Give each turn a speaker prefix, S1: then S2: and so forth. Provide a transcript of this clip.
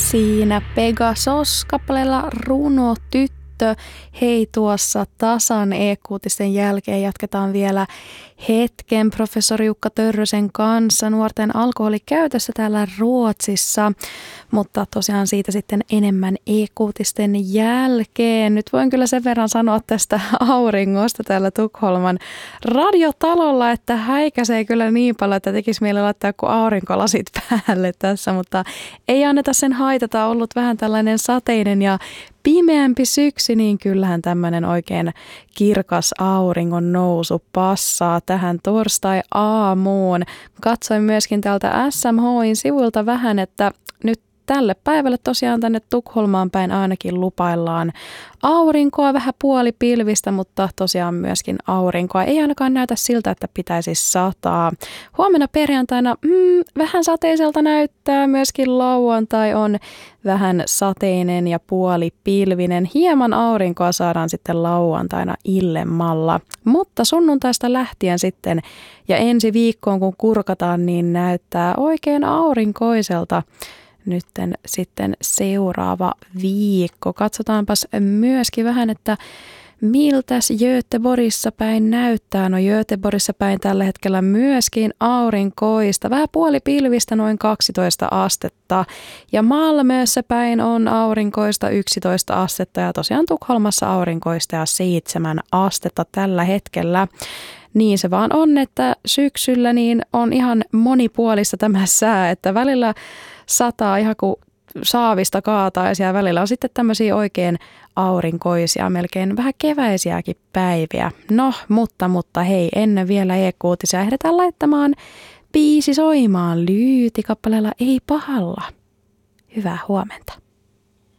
S1: Siinä Pegasos kappaleella Runotyttö. Hei, tuossa tasan e-uutisten jälkeen jatketaan vielä hetken professori Jukka Törrösen kanssa nuorten alkoholikäytössä täällä Ruotsissa, mutta tosiaan siitä sitten enemmän e-uutisten jälkeen. Nyt voin kyllä sen verran sanoa tästä auringosta täällä Tukholman radiotalolla, että häikäisee kyllä niin paljon, että tekisi mieli laittaa joku aurinkolasit päälle tässä, mutta ei anneta sen haitata. Ollut vähän tällainen sateinen ja pimeämpi syksy, niin kyllähän tämmöinen oikein kirkas auringon nousu passaa tähän torstai-aamuun. Katsoin myöskin täältä SMH:n sivuilta vähän, että nyt tälle päivälle tosiaan tänne Tukholmaan päin ainakin lupaillaan aurinkoa, vähän puolipilvistä, mutta tosiaan myöskin aurinkoa. Ei ainakaan näytä siltä, että pitäisi sataa. Huomenna perjantaina vähän sateiselta näyttää, myöskin lauantai on vähän sateinen ja puolipilvinen. Hieman aurinkoa saadaan sitten lauantaina illemmalla, mutta sunnuntaista lähtien sitten ja ensi viikkoon kun kurkataan, niin näyttää oikein aurinkoiselta. Nytten sitten seuraava viikko. Katsotaanpas myöskin vähän, että miltäs Göteborgissa päin näyttää. No Göteborgissa päin tällä hetkellä myöskin aurinkoista. Vähän puolipilvistä, noin 12 astetta. Ja Malmössä päin on aurinkoista 11 astetta ja tosiaan Tukholmassa aurinkoista ja 7 astetta tällä hetkellä. Niin se vaan on, että syksyllä niin on ihan monipuolista tämä sää, että välillä sataa ihan kuin saavista kaataa ja siellä välillä on sitten tämmöisiä oikein aurinkoisia, melkein vähän keväisiäkin päiviä. No, mutta hei, ennen vielä e-uutisia ehditään laittamaan biisi soimaan Lyyti kappaleella Ei pahalla. Hyvää huomenta.